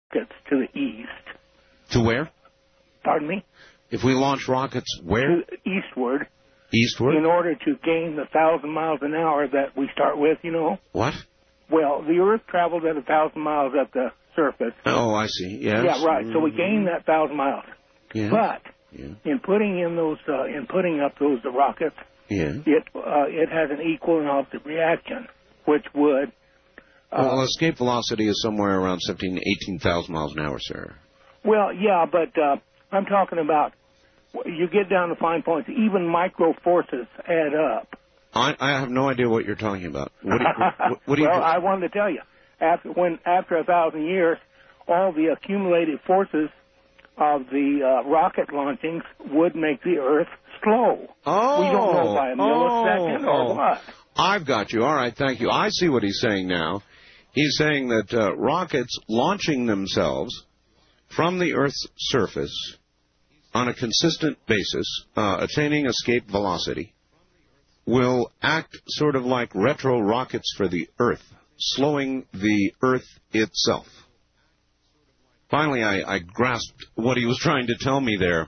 rockets to the east. To where? Pardon me? If we launch rockets where? To eastward. Eastward? In order to gain the 1,000 miles an hour that we start with, you know. What? Well, the Earth travels at 1,000 miles at the surface. Oh, I see. Yes. Yeah, right. So we gain that 1,000 miles. Yeah. But in putting up those rockets, it has an equal and opposite reaction, which would. Well, escape velocity is somewhere around 18,000 miles an hour, sir. Well, yeah, but I'm talking about you get down to fine points. Even micro forces add up. I have no idea what you're talking about. What do you well, I wanted to tell you. After 1,000 years, all the accumulated forces of the rocket launchings would make the Earth slow. Oh. We don't know by a millisecond or what. I've got you. All right, thank you. I see what he's saying now. He's saying that rockets launching themselves from the Earth's surface on a consistent basis, attaining escape velocity, will act sort of like retro rockets for the Earth, slowing the Earth itself. Finally, I grasped what he was trying to tell me there.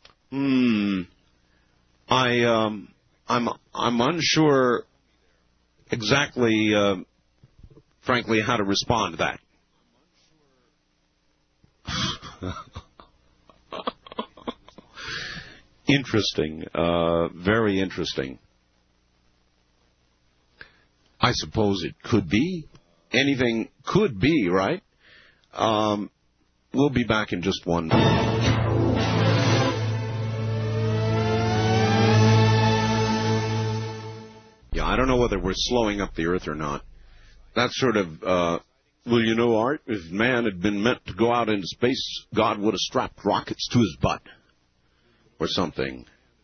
I'm unsure exactly, frankly, how to respond to that. Interesting, very interesting. I suppose it could be. Anything could be, right? We'll be back in just one. Yeah, I don't know whether we're slowing up the Earth or not. That's sort of, well, you know, Art, if man had been meant to go out into space, God would have strapped rockets to his butt. Or something.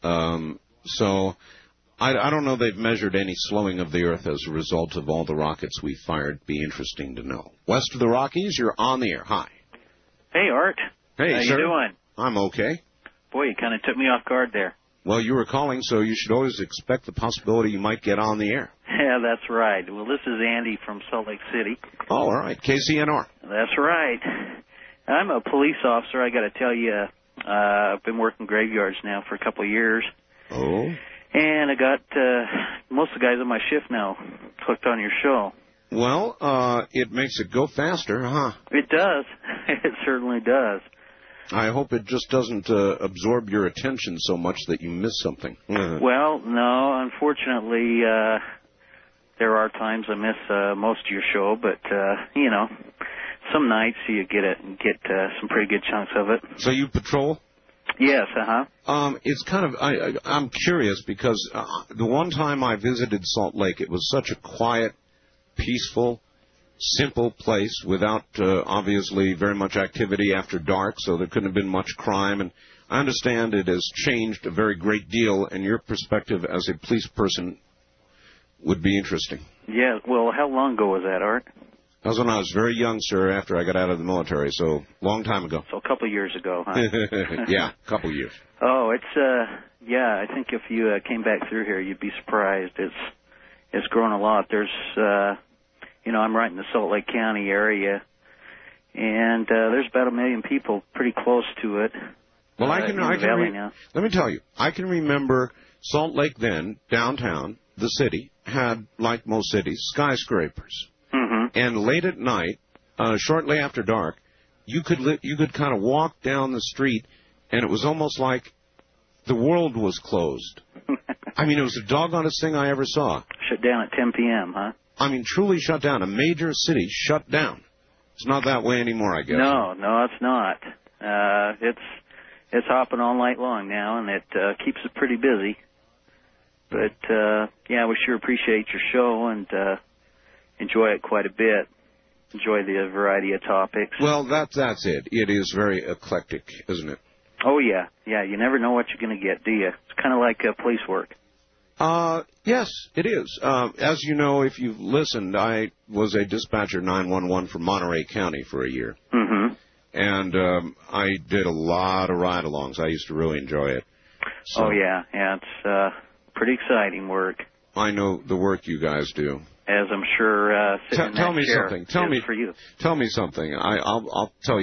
So, I don't know they've measured any slowing of the Earth as a result of all the rockets we fired. Be interesting to know. West of the Rockies, you're on the air. Hi. Hey, Art. Hey, How sir. you doing? I'm okay. Boy, you kind of took me off guard there. Well, you were calling, so you should always expect the possibility you might get on the air. Yeah, that's right. Well, this is Andy from Salt Lake City. Oh, all right. KCNR. That's right. I'm a police officer. I got to tell you, I've been working graveyards now for a couple of years. Oh. And I got most of the guys on my shift now hooked on your show. Well, it makes it go faster, huh? It does. It certainly does. I hope it just doesn't absorb your attention so much that you miss something. Well, no, unfortunately, there are times I miss most of your show, but, you know, some nights you get some pretty good chunks of it. So you patrol? Yes, It's kind of, I'm curious because the one time I visited Salt Lake, it was such a quiet, peaceful, simple place without, obviously, very much activity after dark, so there couldn't have been much crime. And I understand it has changed a very great deal, and your perspective as a police person would be interesting. Yeah, well, how long ago was that, Art? That was when I was very young, sir, after I got out of the military, so long time ago. So a couple of years ago, huh? Yeah, a couple of years. Oh, it's, yeah, I think if you came back through here, you'd be surprised. It's grown a lot. There's, you know, I'm right in the Salt Lake County area, and there's about 1 million people pretty close to it. Well, let me tell you, I can remember Salt Lake then, downtown, the city, had, like most cities, skyscrapers. Mm-hmm. And late at night, shortly after dark, you could kind of walk down the street, and it was almost like the world was closed. I mean, it was the doggonest thing I ever saw. Shut down at 10 p.m., huh? I mean, truly shut down. A major city shut down. It's not that way anymore, I guess. No, it's not. It's hopping all night long now, and it keeps it pretty busy. But, yeah, we sure appreciate your show and enjoy it quite a bit. Enjoy the variety of topics. Well, that's it. It is very eclectic, isn't it? Oh, yeah. Yeah, you never know what you're going to get, do you? It's kind of like police work. Yes, it is. As you know, if you've listened, I was a dispatcher 911 for Monterey County for a year. Mm-hmm. And I did a lot of ride-alongs. I used to really enjoy it. So, oh, yeah. Yeah, it's pretty exciting work. I know the work you guys do. As I'm sure sitting in that tell me chair something. for you. Tell me something. I'll tell you.